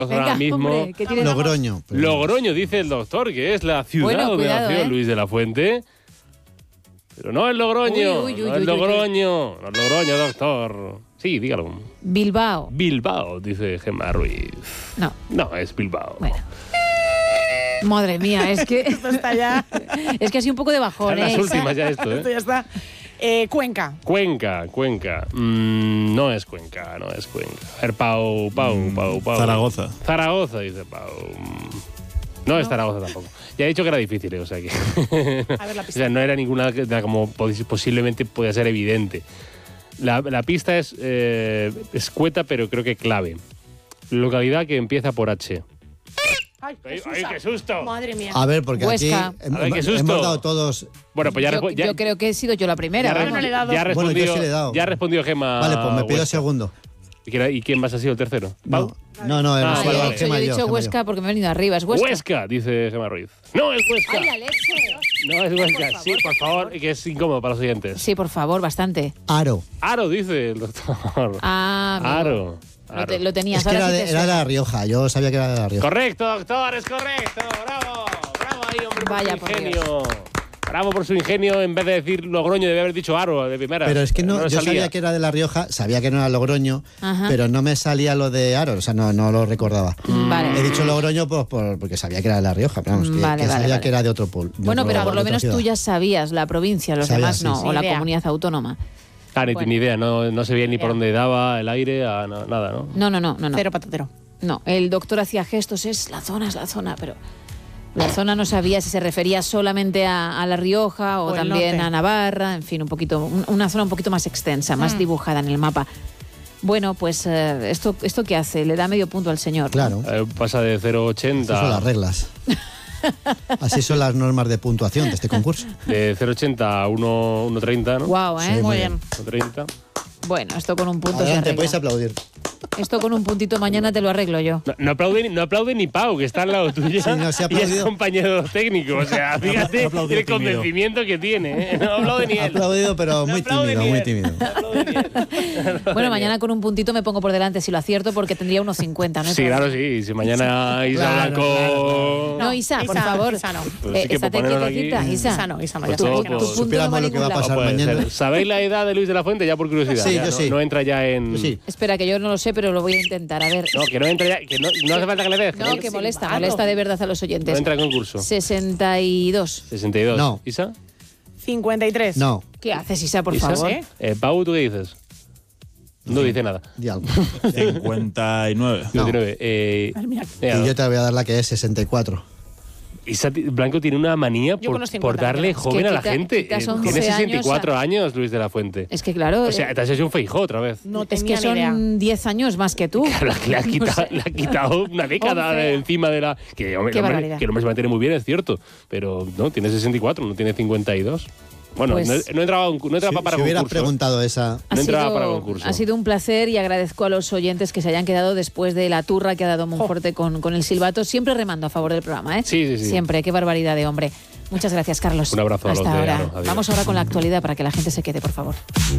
ahora mismo. Hombre, ¿qué tiene? Logroño. Logroño, dice el doctor, que es la ciudad Bueno, donde cuidado, nació Luis de la Fuente. Pero no es Logroño, Uy, no es Logroño, no es Logroño, doctor. Sí, dígalo. Bilbao. Bilbao, dice Gemma Ruiz. No. No, es Bilbao. Bueno. Madre mía, es que Esto está ya. es que ha sido un poco de bajón, Son las ¿eh? últimas ya esto, Esto ¿eh? ya está. Cuenca. Cuenca. No es Cuenca, no es Cuenca. A ver, Pau. Zaragoza. Zaragoza, dice Pau. No es Zaragoza tampoco. Ya he dicho que era difícil, o sea que... A ver la O pista. sea, no era ninguna que como posiblemente podía ser evidente. La pista es escueta, pero creo que clave. Localidad que empieza por H. ¡Ay, ¡Ay, qué susto! Madre mía. A ver, porque Huesca. aquí Ay, qué susto. hemos dado todos... Bueno, pues ya, Yo creo que he sido yo la primera. ya, vamos. no le he dado. ya ha Bueno, respondido, yo sí le he dado. ya ha respondido Gemma. Vale, pues me pido Huesca. el segundo. ¿Y quién más ha sido el tercero? ¿Pau? No, hemos Ah, Yo hablado vale. he dicho, Gemma y yo, Huesca Gemma y yo. porque me he venido arriba. ¿Es Huesca? Huesca, dice Gemma Ruiz. No, es Huesca. ¡Ay, la leche! No, es Huesca. Sí, por favor, que es incómodo para los oyentes. Sí, por favor, bastante. Aro. Aro, dice el doctor. Ah, amigo. Aro. Lo tenías, Es que ahora era sí de, te era de suena. La Rioja. Yo sabía que era de La Rioja. Correcto, doctor, es correcto. Bravo. Bravo ahí, hombre, por Vaya, su por ingenio. Bravo por su ingenio. En vez de decir Logroño, debe haber dicho Aro de primera. Pero es que no, le yo salía. sabía que era de La Rioja, sabía que no era Logroño, Ajá. pero no me salía lo de Aro, o sea, no lo recordaba. Vale. He dicho Logroño pues, porque sabía que era de La Rioja, pero vamos, que, Vale, que vale, sabía vale. que era de otro pueblo. Bueno, pero por lo menos tú ya sabías la provincia, los Sabía, demás sí, no, sí. o la Ni idea. comunidad autónoma. Ah, ni Bueno. idea, no se veía ni por Ya. dónde daba el aire, nada, ¿no? No. Cero patatero. No, el doctor hacía gestos, es la zona, pero la zona no sabía si se refería solamente a La Rioja o O el también norte. a Navarra, en fin, una zona un poquito más extensa, más dibujada en el mapa. Bueno, pues ¿esto qué hace? Le da medio punto al señor, ¿no? Claro, Pasa de esas son las 0,80 reglas. Así son las normas de puntuación de este concurso. de 0,80 a 1,30, ¿no? Guau, ¿eh? Sí, Muy bien. 1,30. Bueno, esto con un punto se Adelante, arregla. podéis aplaudir. Esto con un puntito mañana te lo arreglo yo. No aplaude ni Pau, que está al lado tuyo. Sí, no, se ha y es aplaudido. compañero técnico. O sea, fíjate Ha aplaudido el tímido. convencimiento que tiene. ¿eh? No aplaude ni Ha él. aplaudido, pero No muy aplaude tímido, ni muy él. tímido. No aplaude ni él. Bueno, mañana con un puntito me pongo por delante si lo acierto porque tendría unos 50, ¿no? Sí, claro, sí. Si mañana Isa Claro, Blanco... No, Isa, por Isa, favor. Isa no. Pues sí que estate por ponerlo quietecita, aquí- Isa. Isa no, ya Pues sabes todo, que no. pues, Tu punto Supiéramos no va a lo que va a ningún lado. pasar puede mañana. ser. ¿Sabéis la edad de Luis de la Fuente? Ya por curiosidad. Sí, Ya, yo no, sí. no entra ya en... Yo sí. Espera, que yo no lo sé, pero lo voy a intentar. A ver. No, que no entra ya... Que no hace falta que le des. No, que molesta, silbando. molesta de verdad a los No oyentes. entra en concurso. 62. 62. No. ¿Isa? 53. No, ¿Qué haces, Isa, por ¿Isa? favor? Pau, ¿tú qué dices? No dice nada. di algo. 59. No. 59. Madre mía. Y yo te voy a dar la que es 64. Isa Blanco tiene una manía Yo con los 50 por darle me quedo. joven Es que a la quita- gente. quitas 11 Tiene 64 años años, Luis de la Fuente. Es que claro, O sea, te has hecho un Feijó otra vez. No es tenía que ni idea. son 10 años más que tú. Le ha quitado, No sé. le ha quitado una década 11. de encima de la... Que, hombre, Qué el hombre- barbaridad. que el hombre se mantiene muy bien, es cierto. Pero no, tiene 64, no tiene 52. Bueno, Pues- no entraba para Si hubieras concurso. preguntado esa... No entraba para concurso. Ha sido un placer y agradezco a los oyentes que se hayan quedado después de la turra que ha dado Monforte con el silbato. Siempre remando a favor del programa, ¿eh? Sí, sí, sí. Siempre, qué barbaridad de hombre. Muchas gracias, Carlos. Un abrazo a los Hasta de ahora. Aro. Adiós. Vamos ahora con la actualidad para que la gente se quede, por favor.